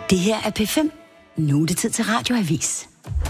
Det her er P5. Nu er det tid til Radioavis.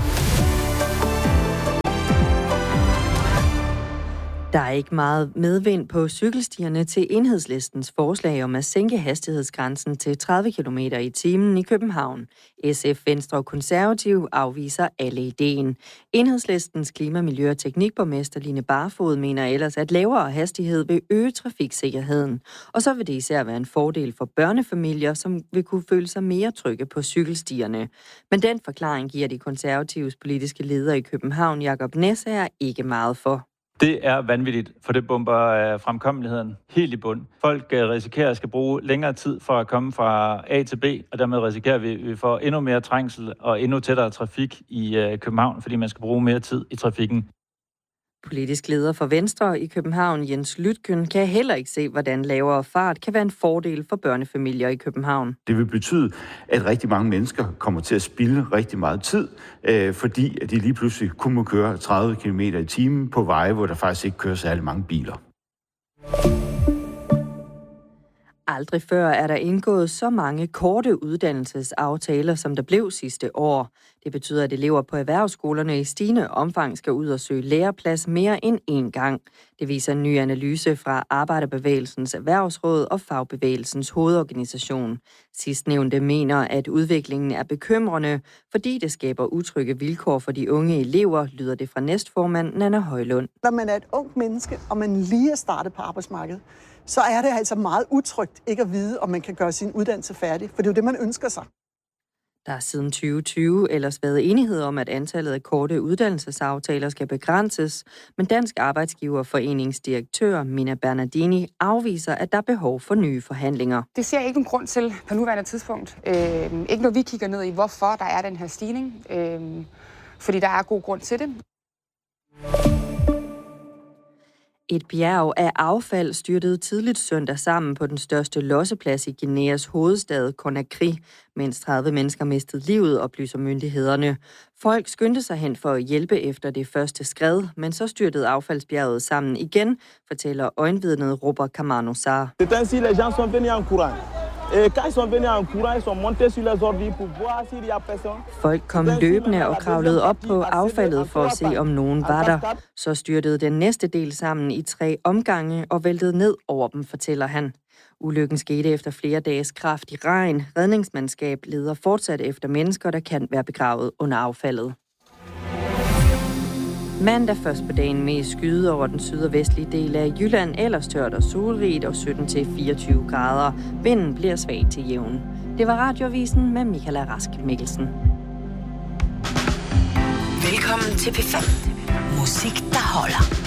Der er ikke meget medvind på cykelstierne til Enhedslistens forslag om at sænke hastighedsgrænsen til 30 km i timen i København. SF, Venstre og Konservative afviser alle ideen. Enhedslistens klima-, miljø- og teknikborgmester Line Barfod mener ellers, at lavere hastighed vil øge trafiksikkerheden. Og så vil det især være en fordel for børnefamilier, som vil kunne føle sig mere trygge på cykelstierne. Men den forklaring giver de konservatives politiske leder i København, Jacob Næssager, ikke meget for. Det er vanvittigt, for det bomber fremkommeligheden helt i bund. Folk risikerer at skal bruge længere tid for at komme fra A til B, og dermed risikerer vi, at vi får endnu mere trængsel og endnu tættere trafik i København, fordi man skal bruge mere tid i trafikken. Politisk leder for Venstre i København, Jens Lytken, kan heller ikke se, hvordan lavere fart kan være en fordel for børnefamilier i København. Det vil betyde, at rigtig mange mennesker kommer til at spilde rigtig meget tid, fordi de lige pludselig kun må køre 30 km i timen på veje, hvor der faktisk ikke kører særlig mange biler. Aldrig før er der indgået så mange korte uddannelsesaftaler, som der blev sidste år. Det betyder, at elever på erhvervsskolerne i stigende omfang skal ud og søge læreplads mere end én gang. Det viser en ny analyse fra Arbejderbevægelsens Erhvervsråd og Fagbevægelsens Hovedorganisation. Sidstnævnte mener, at udviklingen er bekymrende, fordi det skaber utrygge vilkår for de unge elever, lyder det fra næstformand Nanna Højlund. Når man er et ungt menneske, og man lige er startet på arbejdsmarkedet, så er det altså meget utrygt ikke at vide, om man kan gøre sin uddannelse færdig, for det er jo det, man ønsker sig. Der har siden 2020 ellers været enighed om, at antallet af korte uddannelsesaftaler skal begrænses, men Dansk Arbejdsgiverforenings direktør Mina Bernardini afviser, at der er behov for nye forhandlinger. Det ser jeg ikke nogen grund til på nuværende tidspunkt. Ikke når vi kigger ned i, hvorfor der er den her stigning, fordi der er god grund til det. Et bjerg af affald styrtede tidligt søndag sammen på den største losseplads i Guineas hovedstad Conakry, mens 30 mennesker mistede livet, oplyser myndighederne. Folk skyndte sig hen for at hjælpe efter det første skred, men så styrtede affaldsbjerget sammen igen, fortæller øjenvidnet Robert Camano Sarr. Folk kom løbende og kravlede op på affaldet for at se, om nogen var der. Så styrtede den næste del sammen i 3 omgange og væltede ned over dem, fortæller han. Ulykken skete efter flere dages kraftig regn. Redningsmandskab leder fortsat efter mennesker, der kan være begravet under affaldet. Mandag først på dagen med skyde over den syd- og vestlige del af Jylland, ellers tørt og solrigt og 17-24 grader. Vinden bliver svag til jævn. Det var Radioavisen med Michaela Rask Mikkelsen. Velkommen til P5. Musik, der holder.